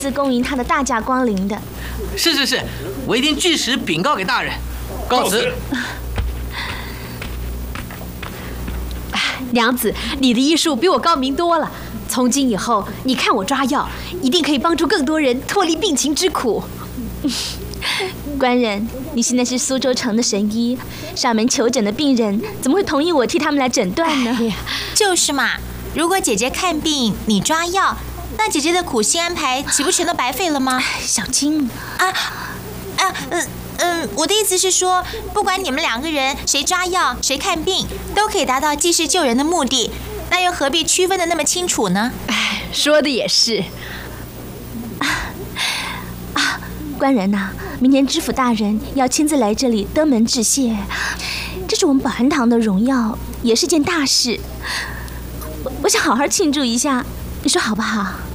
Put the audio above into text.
自恭迎他的大驾光临的。 是，我一定据实禀告给大人。告辞。 娘子，你的医术比我高明多了。从今以后，你看我抓药，一定可以帮助更多人脱离病情之苦。 官人，你现在是苏州城的神医，上门求诊的病人怎么会同意我替他们来诊断呢？ 就是嘛，如果姐姐看病，你抓药，那姐姐的苦心安排岂不全都白费了吗？ 小青， 我的意思是说，不管你们两个人谁抓药谁看病，都可以达到济世救人的目的，那又何必区分得那么清楚呢？ 说的也是。 官人呐，明天知府大人要亲自来这里登门致谢，这是我们保安堂的荣耀，也是件大事。我想好好庆祝一下，你说好不好？